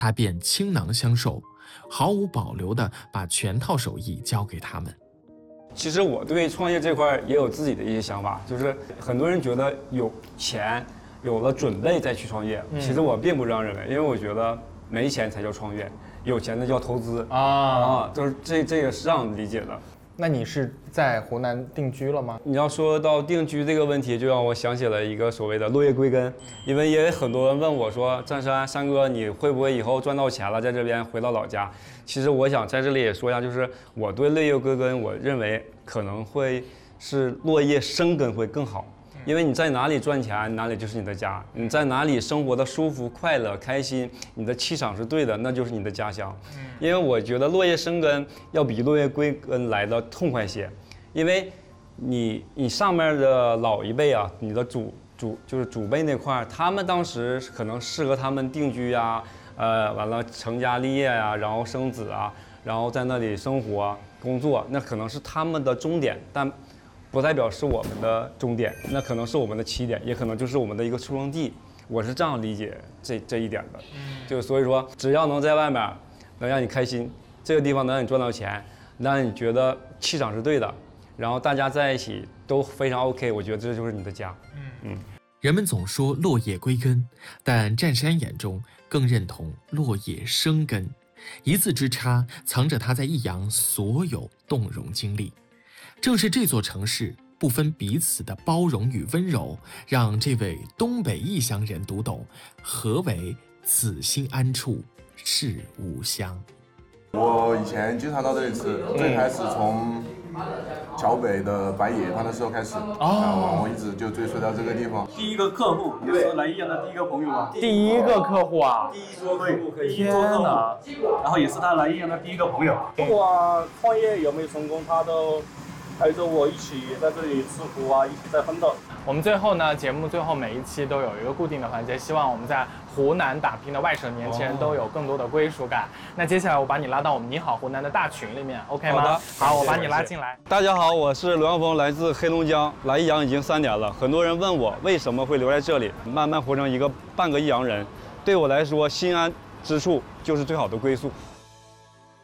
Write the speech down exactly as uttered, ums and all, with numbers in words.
他便倾囊相授，毫无保留地把全套手艺教给他们。 其实我对创业这块也有自己的一些想法，就是很多人觉得有钱、有了准备再去创业，其实我并不这样认为，因为我觉得没钱才叫创业，有钱的叫投资啊啊，就是这这个是这样理解的。 那你是在湖南定居了吗？ 你要说到定居这个问题，就让我想起了一个所谓的落叶归根，因为也有很多人问我说，湛山山哥，你会不会以后赚到钱了，在这边回到老家？其实我想在这里也说一下，就是我对落叶归根，我认为可能会是落叶生根会更好。因为你在哪里赚钱，哪里就是你的家；你在哪里生活的舒服、快乐、开心，你的气场是对的，那就是你的家乡。因为我觉得落叶生根要比落叶归根来的痛快些，因为你你上面的老一辈啊，你的祖祖就是祖辈那块，他们当时可能适合他们定居啊，呃，完了成家立业啊，然后生子啊，然后在那里生活工作，那可能是他们的终点，但不代表是我们的终点，那可能是我们的起点，也可能就是我们的一个出生地。我是这样理解这这一点的，就所以说，只要能在外面能让你开心，这个地方能让你赚到钱，让你觉得气场是对的，然后大家在一起都非常 OK， 我觉得这就是你的家。嗯嗯。 人们总说落叶归根，但湛山眼中更认同落叶生根，一字之差藏着他在益阳所有动容经历。正是这座城市不分彼此的包容与温柔，让这位东北异乡人读懂何为此心安处是吾乡。 我以前经常到这里吃，最开始从桥北的白野饭的时候开始，啊，我一直就追随到这个地方。 第一个客户也是来益阳的第一个朋友啊， 第一个客户啊， 第一桌客户可以，第一桌客户，然后也是他来益阳的第一个朋友。不管创业有没有成功，他都陪着我一起在这里吃苦啊，一起在奋斗。 我们最后呢，节目最后每一期都有一个固定的环节，希望我们在湖南打拼的外省年轻人都有更多的归属感。那接下来我把你拉到我们你好湖南的大群里面 ，OK 吗？ 好的， 好，我把你拉进来。 大家好，我是刘阳峰，来自黑龙江，来益阳已经三年了。很多人问我为什么会留在这里，慢慢活成一个半个益阳人。对我来说，心安之处就是最好的归宿。